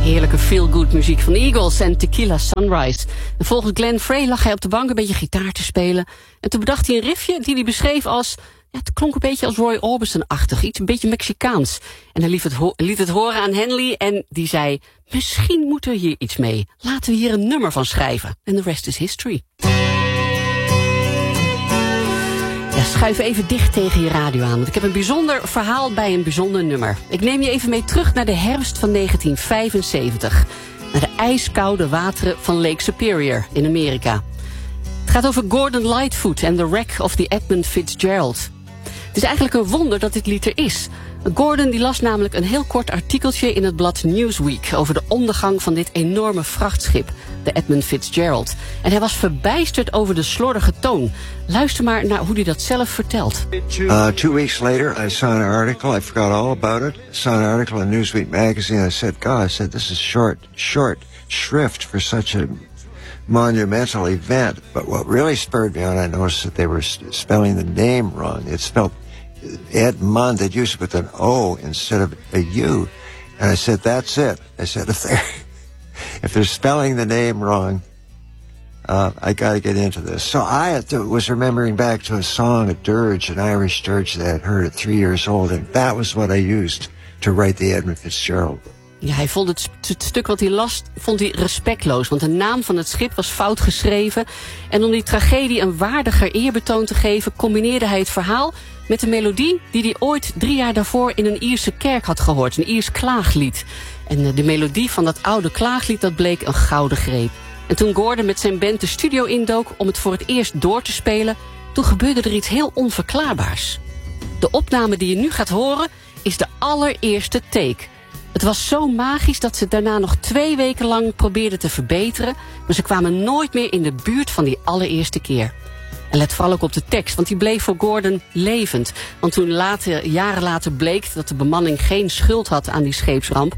Heerlijke feel-good muziek van Eagles en Tequila Sunrise. En volgens Glenn Frey lag hij op de bank een beetje gitaar te spelen. En toen bedacht hij een riffje die hij beschreef als... Ja, het klonk een beetje als Roy Orbison-achtig, iets een beetje Mexicaans. En hij liet het horen aan Henley en die zei... Misschien moeten we hier iets mee. Laten we hier een nummer van schrijven. En de rest is history. Ja, schuif even dicht tegen je radio aan, want ik heb een bijzonder verhaal bij een bijzonder nummer. Ik neem je even mee terug naar de herfst van 1975. Naar de ijskoude wateren van Lake Superior in Amerika. Het gaat over Gordon Lightfoot en The Wreck of the Edmund Fitzgerald. Het is eigenlijk een wonder dat dit lied er is. Gordon die las namelijk een heel kort artikeltje in het blad Newsweek... over de ondergang van dit enorme vrachtschip, de Edmund Fitzgerald. En hij was verbijsterd over de slordige toon. Luister maar naar hoe hij dat zelf vertelt. 2 weeks later, I saw an article. I forgot all about it. I saw an article in Newsweek magazine. I said, God, this is short shrift for such a monumental event. But what really spurred me on, I noticed that they were spelling the name wrong. It's spelled Edmund. They'd use it with an O instead of a U. And I said, that's it. I said, if they're spelling the name wrong, I got to get into this. So I was remembering back to a song, a dirge, an Irish dirge that I had heard at 3 years old. And that was what I used to write the Edmund Fitzgerald. Ja, hij vond het stuk wat hij las respectloos. Want de naam van het schip was fout geschreven. En om die tragedie een waardiger eerbetoon te geven... combineerde hij het verhaal met een melodie... die hij ooit 3 jaar daarvoor in een Ierse kerk had gehoord. Een Iers klaaglied. En de melodie van dat oude klaaglied, dat bleek een gouden greep. En toen Gordon met zijn band de studio indook om het voor het eerst door te spelen... toen gebeurde er iets heel onverklaarbaars. De opname die je nu gaat horen is de allereerste take... Het was zo magisch dat ze daarna nog 2 weken lang probeerden te verbeteren... maar ze kwamen nooit meer in de buurt van die allereerste keer. En let vooral ook op de tekst, want die bleef voor Gordon levend. Want toen jaren later bleek dat de bemanning geen schuld had aan die scheepsramp...